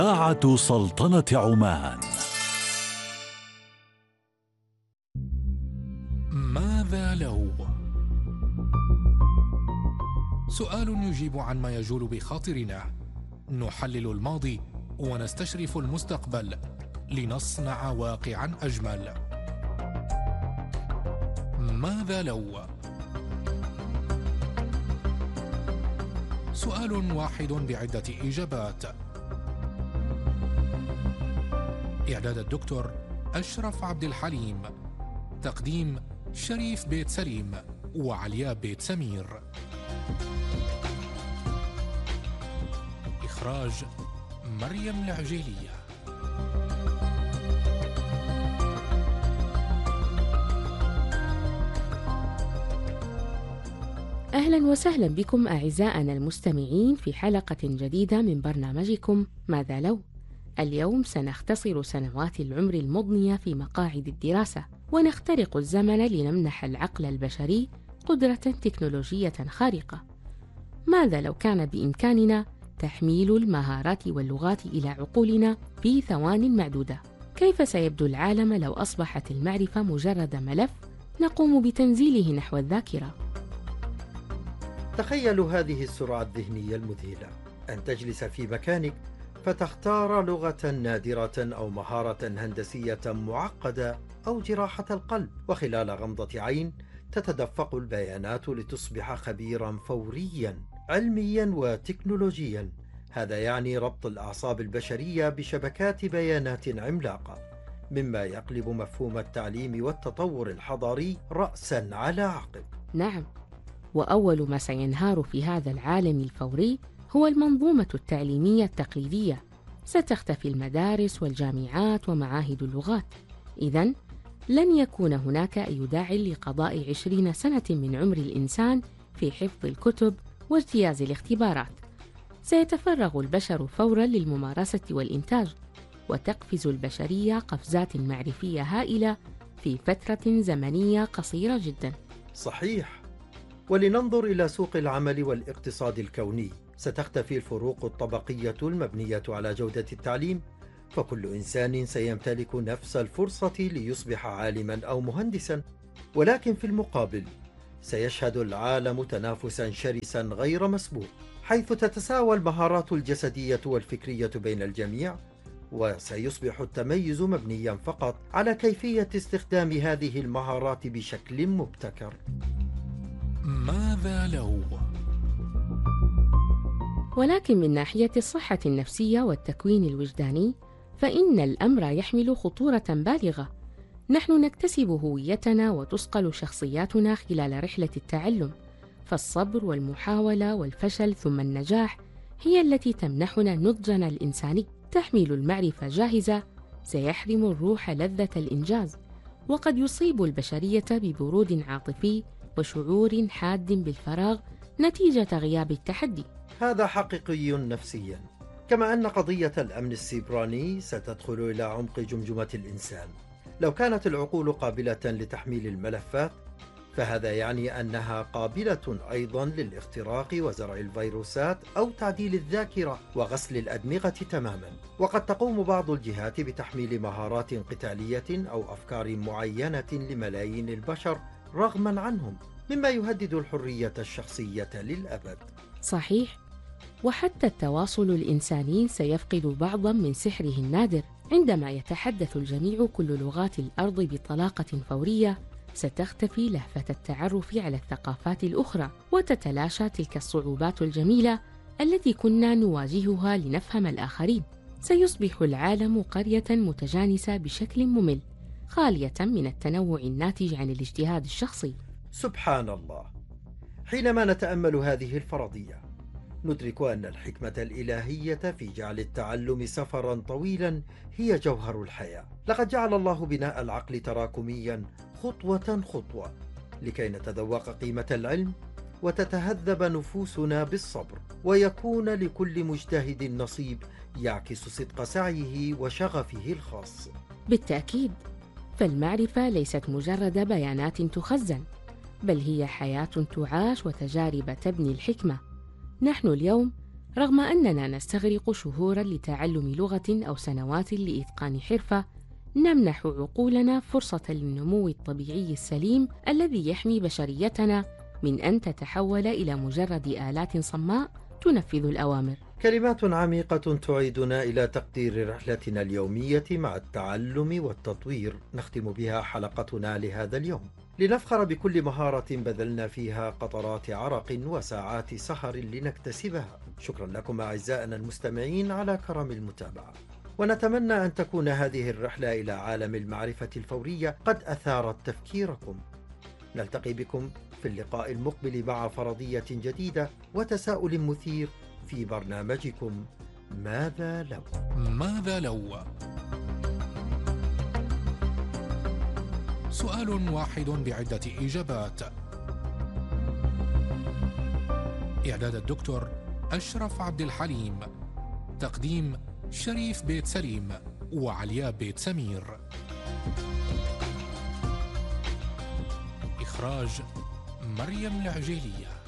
إذاعة سلطنة عمان. ماذا لو؟ سؤال يجيب عن ما يجول بخاطرنا، نحلل الماضي ونستشرف المستقبل لنصنع واقعا أجمل. ماذا لو؟ سؤال واحد بعدة إجابات. إعداد الدكتور أشرف عبد الحليم، تقديم شريف بيت سليم وعليا بيت سمير، إخراج مريم العجيلية. أهلا وسهلا بكم أعزائنا المستمعين في حلقة جديدة من برنامجكم ماذا لو؟ اليوم سنختصر سنوات العمر المضنية في مقاعد الدراسة، ونخترق الزمن لنمنح العقل البشري قدرة تكنولوجية خارقة. ماذا لو كان بإمكاننا تحميل المهارات واللغات إلى عقولنا في ثوان معدودة؟ كيف سيبدو العالم لو أصبحت المعرفة مجرد ملف نقوم بتنزيله نحو الذاكرة؟ تخيلوا هذه السرعة الذهنية المذهلة، أن تجلس في مكانك فتختار لغة نادرة أو مهارة هندسية معقدة أو جراحة القلب، وخلال غمضة عين تتدفق البيانات لتصبح خبيرا فوريا علميا وتكنولوجيا. هذا يعني ربط الأعصاب البشرية بشبكات بيانات عملاقة، مما يقلب مفهوم التعليم والتطور الحضاري رأسا على عقب. نعم، وأول ما سينهار في هذا العالم الفوري هو المنظومة التعليمية التقليدية. ستختفي المدارس والجامعات ومعاهد اللغات. إذن لن يكون هناك أي داع لقضاء 20 سنة من عمر الإنسان في حفظ الكتب واجتياز الاختبارات. سيتفرغ البشر فورا للممارسة والإنتاج، وتقفز البشرية قفزات معرفية هائلة في فترة زمنية قصيرة جدا. صحيح. ولننظر إلى سوق العمل والاقتصاد الكوني. ستختفي الفروق الطبقية المبنية على جودة التعليم، فكل إنسان سيمتلك نفس الفرصة ليصبح عالما أو مهندسا. ولكن في المقابل سيشهد العالم تنافسا شرسا غير مسبوق، حيث تتساوى المهارات الجسدية والفكرية بين الجميع، وسيصبح التميز مبنيا فقط على كيفية استخدام هذه المهارات بشكل مبتكر. ماذا لو؟ ولكن من ناحية الصحة النفسية والتكوين الوجداني فإن الأمر يحمل خطورة بالغة. نحن نكتسب هويتنا وتصقل شخصياتنا خلال رحلة التعلم، فالصبر والمحاولة والفشل ثم النجاح هي التي تمنحنا نضجنا الإنساني. تحمل المعرفة جاهزة سيحرم الروح لذة الإنجاز، وقد يصيب البشرية ببرود عاطفي وشعور حاد بالفراغ نتيجة غياب التحدي. هذا حقيقي نفسيا، كما أن قضية الأمن السيبراني ستدخل إلى عمق جمجمة الإنسان. لو كانت العقول قابلة لتحميل الملفات، فهذا يعني أنها قابلة أيضا للاختراق وزرع الفيروسات أو تعديل الذاكرة وغسل الأدمغة تماما. وقد تقوم بعض الجهات بتحميل مهارات قتالية أو أفكار معينة لملايين البشر رغما عنهم، مما يهدد الحرية الشخصية للأبد. صحيح، وحتى التواصل الإنساني سيفقد بعضا من سحره النادر. عندما يتحدث الجميع كل لغات الأرض بطلاقة فورية، ستختفي لهفة التعرف على الثقافات الأخرى، وتتلاشى تلك الصعوبات الجميلة التي كنا نواجهها لنفهم الآخرين. سيصبح العالم قرية متجانسة بشكل ممل، خالية من التنوع الناتج عن الاجتهاد الشخصي. سبحان الله. حينما نتأمل هذه الفرضية ندرك أن الحكمة الإلهية في جعل التعلم سفرا طويلا هي جوهر الحياة. لقد جعل الله بناء العقل تراكميا خطوة خطوة، لكي نتذوق قيمة العلم وتتهذب نفوسنا بالصبر، ويكون لكل مجتهد نصيب يعكس صدق سعيه وشغفه الخاص. بالتأكيد، فالمعرفة ليست مجرد بيانات تخزن، بل هي حياة تعاش وتجارب تبني الحكمة. نحن اليوم رغم أننا نستغرق شهوراً لتعلم لغة أو سنوات لإتقان حرفة، نمنح عقولنا فرصة للنمو الطبيعي السليم الذي يحمي بشريتنا من أن تتحول إلى مجرد آلات صماء تنفذ الأوامر. كلمات عميقة تعيدنا إلى تقدير رحلتنا اليومية مع التعلم والتطوير، نختم بها حلقتنا لهذا اليوم، لنفخر بكل مهارة بذلنا فيها قطرات عرق وساعات سهر لنكتسبها. شكرا لكم أعزائنا المستمعين على كرم المتابعة، ونتمنى أن تكون هذه الرحلة إلى عالم المعرفة الفورية قد أثارت تفكيركم. نلتقي بكم في اللقاء المقبل مع فرضية جديدة وتساؤل مثير في برنامجكم ماذا لو؟ ماذا لو؟ سؤال واحد بعدة إجابات. إعداد الدكتور أشرف عبد الحليم. تقديم شريف بيت سليم وعلياء بيت سمير. إخراج مريم العجيلية.